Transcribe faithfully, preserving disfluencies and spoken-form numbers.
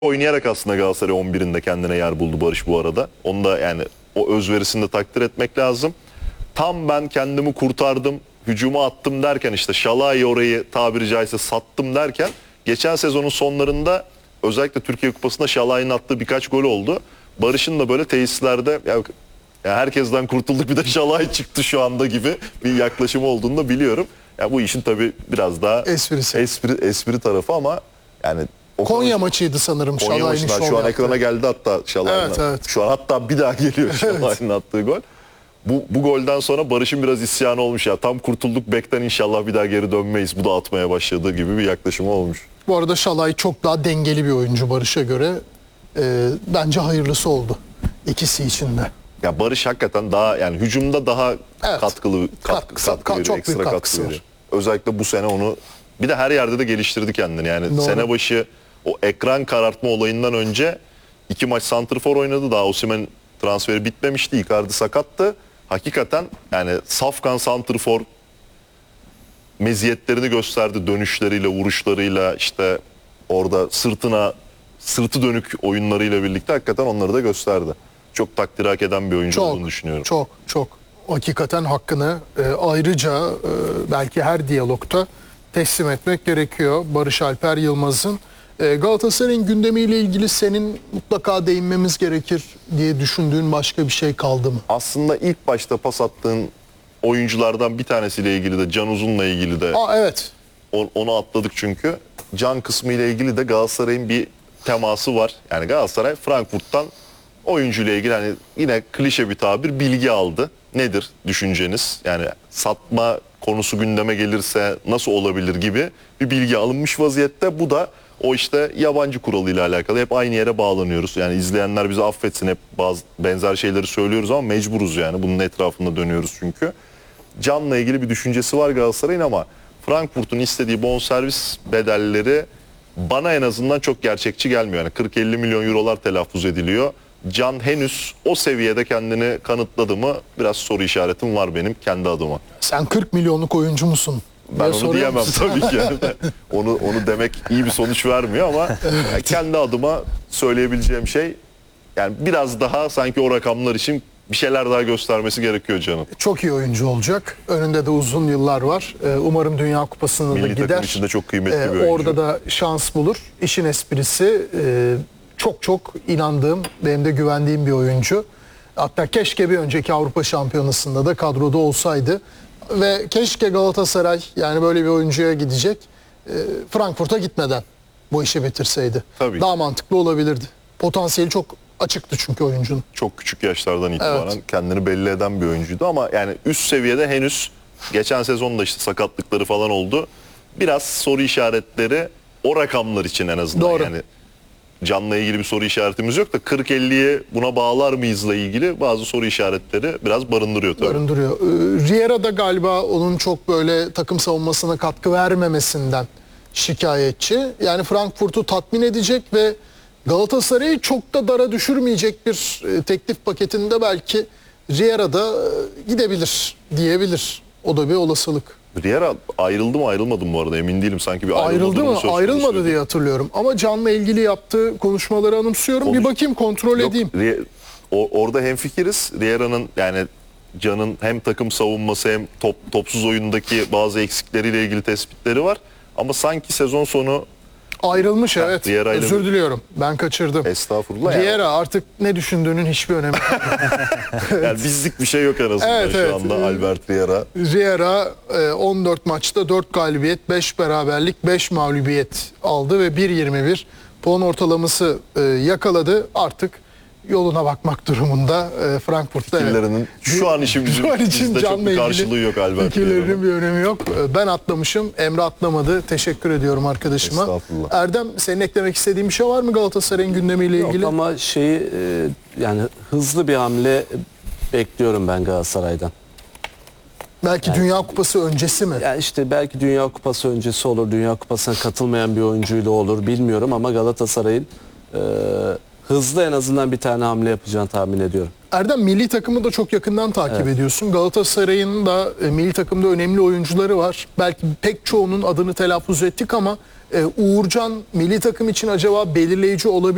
oynayarak aslında Galatasaray on birinde kendine yer buldu Barış bu arada. Onu da yani o özverisini de takdir etmek lazım. Tam ben kendimi kurtardım, hücuma attım derken işte Şalai orayı tabiri caizse sattım derken geçen sezonun sonlarında özellikle Türkiye Kupası'nda Şalai'nin attığı birkaç gol oldu. Barış'ın da böyle tesislerde ya, ya herkesten kurtulduk bir de Şalai çıktı şu anda gibi bir yaklaşım olduğunu da biliyorum. Ya bu işin tabii biraz daha esprisi. espri, espri tarafı ama yani Konya maçıydı sanırım Şalai'nin şov şu an yaptı. ekrana geldi hatta Şalai'nin. Evet, evet. Şu an hatta bir daha geliyor Şalai'nin evet. attığı gol. Bu, bu golden sonra Barış'ın biraz isyanı olmuş ya. Tam kurtulduk bekten inşallah bir daha geri dönmeyiz. Bu da atmaya başladığı gibi bir yaklaşımı olmuş. Bu arada Şalai çok daha dengeli bir oyuncu Barış'a göre. Ee, bence hayırlısı oldu ikisi için de. Ya Barış hakikaten daha yani hücumda daha evet. katkılı kat, katkı, katkı kat, veriyor, çok ekstra büyük katkı katkısı veriyor. var. Özellikle bu sene onu bir de her yerde de geliştirdi kendini. Yani Doğru. sene başı o ekran karartma olayından önce iki maç santrfor oynadı. Daha Osimhen transferi bitmemişti. Icardi sakattı. Hakikaten yani safkan santrfor meziyetlerini gösterdi dönüşleriyle, vuruşlarıyla, işte orada sırtına sırtı dönük oyunlarıyla birlikte hakikaten onları da gösterdi. Çok takdir hak eden bir oyuncu çok, olduğunu düşünüyorum. Çok çok hakikaten hakkını e, ayrıca e, belki her diyalogta teslim etmek gerekiyor Barış Alper Yılmaz'ın. E, Galatasaray'ın gündemiyle ilgili senin mutlaka değinmemiz gerekir diye düşündüğün başka bir şey kaldı mı? Aslında ilk başta pas attığın oyunculardan bir tanesiyle ilgili de Can Uzun'la ilgili de Aa, evet. onu atladık çünkü. Can kısmı ile ilgili de Galatasaray'ın bir teması var. Yani Galatasaray Frankfurt'tan oyuncuyla ilgili hani yine klişe bir tabir bilgi aldı. Nedir düşünceniz? Yani satma konusu gündeme gelirse nasıl olabilir gibi bir bilgi alınmış vaziyette. Bu da o işte yabancı kuralıyla alakalı. Hep aynı yere bağlanıyoruz. Yani izleyenler bizi affetsin, hep bazı benzer şeyleri söylüyoruz ama mecburuz yani. Bunun etrafında dönüyoruz çünkü. Can'la ilgili bir düşüncesi var Galatasaray'ın ama Frankfurt'un istediği bonservis bedelleri bana en azından çok gerçekçi gelmiyor. Yani kırk elli milyon eurolar telaffuz ediliyor. Can henüz o seviyede kendini kanıtladı mı? Biraz soru işaretim var benim kendi adıma. Sen kırk milyonluk oyuncu musun? Ben onu diyemem tabii ki. Yani. onu onu demek iyi bir sonuç vermiyor ama evet. kendi adıma söyleyebileceğim şey yani biraz daha sanki o rakamlar için bir şeyler daha göstermesi gerekiyor Can'ın. Çok iyi oyuncu olacak. Önünde de uzun yıllar var. Umarım Dünya Kupası'na da gider. Milli takım içinde çok kıymetli bir oyuncu. Orada da şans bulur. İşin esprisi çok çok inandığım, benim de güvendiğim bir oyuncu. Hatta keşke bir önceki Avrupa Şampiyonası'nda da kadroda olsaydı. Ve keşke Galatasaray yani böyle bir oyuncuya gidecek Frankfurt'a gitmeden bu işi bitirseydi. Tabii. Daha mantıklı olabilirdi. Potansiyeli çok açıktı çünkü oyuncunun. Çok küçük yaşlardan itibaren evet. kendini belli eden bir oyuncuydu ama yani üst seviyede henüz geçen sezonda işte sakatlıkları falan oldu. Biraz soru işaretleri o rakamlar için en azından. Doğru. Yani Can'la ilgili bir soru işaretimiz yok da kırk elliye buna bağlar mıyızla ilgili bazı soru işaretleri biraz barındırıyor tabii. Barındırıyor. Ee, Riera da galiba onun çok böyle takım savunmasına katkı vermemesinden şikayetçi. Yani Frankfurt'u tatmin edecek ve Galatasaray'ı çok da dara düşürmeyecek bir e, teklif paketinde belki Riera da e, gidebilir diyebilir. O da bir olasılık. Riera ayrıldı mı ayrılmadı mı bu arada emin değilim. Sanki bir ayrıldı mı? Ayrılmadı diye hatırlıyorum. Ama Can'la ilgili yaptığı konuşmaları anımsıyorum. Konuş... Bir bakayım kontrol Yok, edeyim. Rie... O, orada hemfikiriz. Riera'nın yani Can'ın hem takım savunması hem top, topsuz oyundaki bazı eksikleriyle ilgili tespitleri var. Ama sanki sezon sonu ayrılmış ha, evet. Riera'yla... Özür diliyorum. Ben kaçırdım. Estağfurullah. Riera ya. Artık ne düşündüğünün hiçbir önemi yok. Evet. Yani bizlik bir şey yok en azından evet, şu evet. anda Albert Riera. Riera on dört maçta dört galibiyet, beş beraberlik, beş mağlubiyet aldı ve bir yirmi bir puan ortalaması yakaladı. Artık yoluna bakmak durumunda Frankfurt'ta. Fikirlerinin evet. şu an için bizim şu an için çok bir karşılığı yok Albert. Fikirlerinin bir önemi yok. Ben atlamışım. Emre atlamadı. Teşekkür ediyorum arkadaşıma. Erdem, senin eklemek istediğin bir şey var mı Galatasaray'ın gündemiyle ilgili? Yok ama şeyi yani hızlı bir hamle bekliyorum ben Galatasaray'dan. Belki yani, Dünya Kupası öncesi mi? Yani işte belki Dünya Kupası öncesi olur. Dünya Kupası'na katılmayan bir oyuncuyla olur bilmiyorum ama Galatasaray'ın e, hızlı en azından bir tane hamle yapacağını tahmin ediyorum. Erdem, milli takımı da çok yakından takip evet. ediyorsun. Galatasaray'ın da e, milli takımda önemli oyuncuları var. Belki pek çoğunun adını telaffuz ettik ama e, Uğurcan milli takım için acaba belirleyici olabilir